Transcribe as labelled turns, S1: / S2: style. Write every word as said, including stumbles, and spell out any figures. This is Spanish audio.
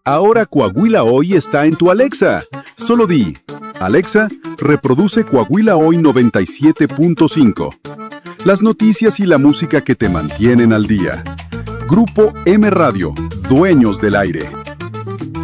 S1: Ahora Coahuila Hoy está en tu Alexa. Solo di, Alexa, reproduce Coahuila Hoy noventa y siete punto cinco. Las noticias y la música que te mantienen al día. Grupo M Radio, dueños del aire.